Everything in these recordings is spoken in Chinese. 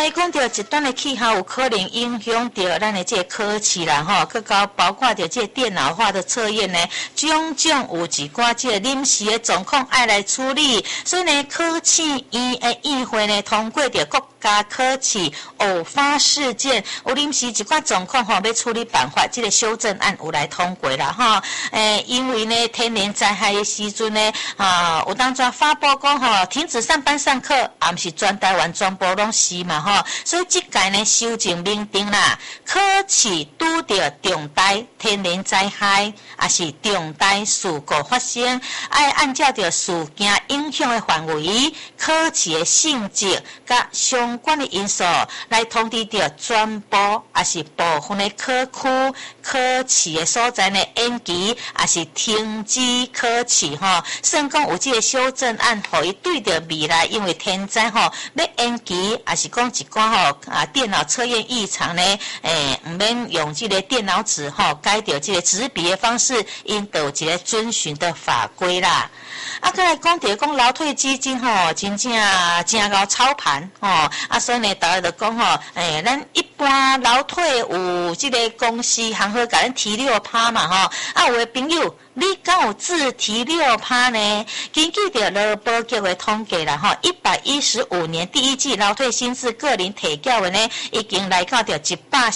伊讲到极端的气候有可能影响到咱的这个科技啦吼，佮到包括着这个电脑化的测验呢，种种有一寡这个临时的状况爱来处理，所以呢，科技院的议会呢通过着国家科技偶发事件有临时一寡状况吼，要处理办法，这个修正案有来通过啦吼。因为呢天然灾害的时阵呢，有当作发布讲吼，停止上班上课，也毋是全台湾全部拢是嘛吼，所以这届呢修正明定啦，科技拄着重大天然灾害，也是重大事故发生，爱按照着事件影响的范围、科技的性质甲相关的因素来通知着全部也是部分的科区、科技的所在呢延期，也是停止科技吼。算讲有这个修正案，互伊对着未来因为天灾吼要延期，也是讲一寡吼电脑测验异常呢，唔免用这个电脑纸吼，改掉这个纸笔的方式，因都有一个遵循的法规啦。再来讲到讲劳退基金吼，真正高操盘吼，所以呢，大家就讲吼，咱一般劳退有这个公司行好甲咱提6%嘛吼，有的朋友。你敢有自提6%呢？根据着劳保局的统计啦，吼，115年第一季劳退薪资个人提缴的呢，已经来到着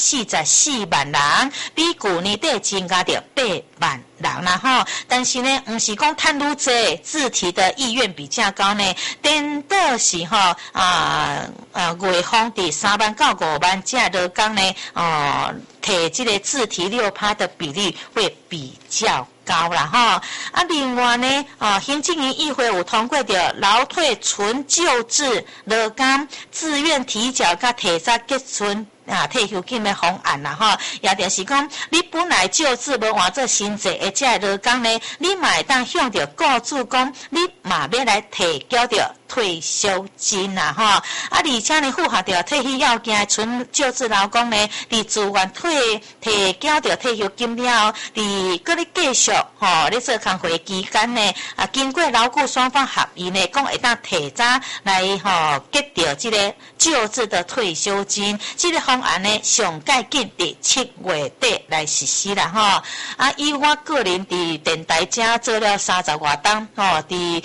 144万人，比去年底增加着8万人啦，吼。但是呢，不是讲赚愈多，自提的意愿比较高呢，颠倒是吼月俸伫3万到5万这劳工呢，提这个自提6%的比例会比较高啦吼。另外呢，行政院议会有通过着劳退纯旧制劳工自愿提缴甲提早结存退休金的方案啦吼，也就是讲，你本来就职无换做薪资的这劳工呢，你嘛会当向着雇主讲，你嘛要来提交着退休金啦吼。而且呢，符合着退休要件的纯就职劳工呢，伫自愿提交着退休金了后，搁咧继续咧做工会期间呢，经过劳雇双方合意呢，讲会当提早来结着这个就职的退休金，这个方案呢，上届紧伫7月底来实施啦吼。以我个人伫电台遮做了30外档伫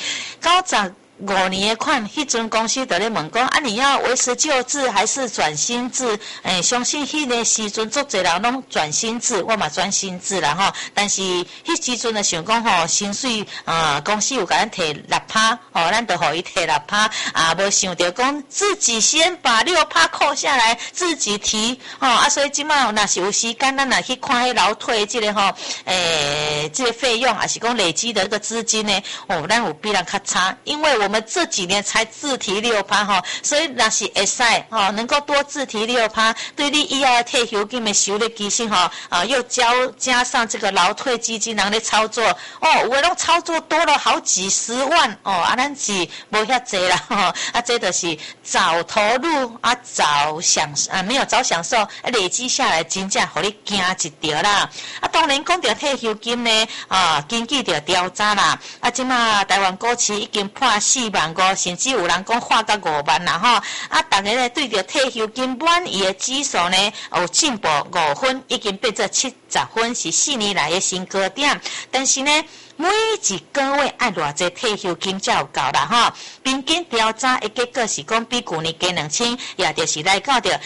95年的款，迄阵公司就咧问讲，你要维持旧制还是转新制？相信迄个时阵足侪人拢转新制，我嘛转新制啦吼。但是迄时阵呢想讲薪水公司有甲咱摕6%，咱就互伊摕6%，无想到讲自己先把6%扣下来，自己提所以即摆若是有时间，咱若去看迄劳退即个这个费用，也是讲累积的一个资金呢，咱有比人较差，因为我们这几年才自提6%所以若是会使能够多自提6%，对你以后退休金的收入其实又加上这个劳退基金人咧操作有的拢操作多了好几十万咱是无遐济啦这就是早投入没有早享受，累积下来真正互你惊一条啦。当然讲到退休金呢根据着调查啦，即马台湾股市已经破4万5，甚至有人讲破到5万啦吼。大家呢对着退休金满意的指数呢有进步5分，已经变做70分，是4年来的新高点。但是呢，每一个月爱偌济退休金才有够啦吼。平均调查的结果是讲比去年加2000，也就是来到着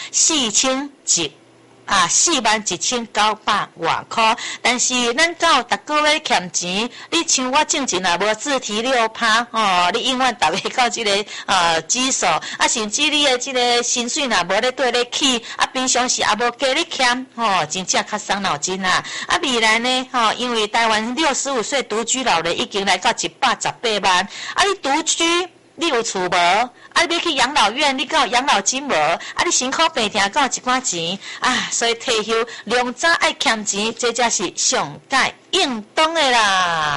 41900外块，但是咱到逐个月欠钱，你像我正钱也无自提6%你永远达袂到这个指数，甚至你的这个薪水若无咧对咧起，平常时也无加咧欠真正较伤脑筋啦。未来呢因为台湾65岁独居老人已经来到118万，你独居。你有厝无？你要去养老院，你敢有养老金无？你身躯病痛敢有一寡钱？所以退休量早爱欠钱，这才是上界应当的啦。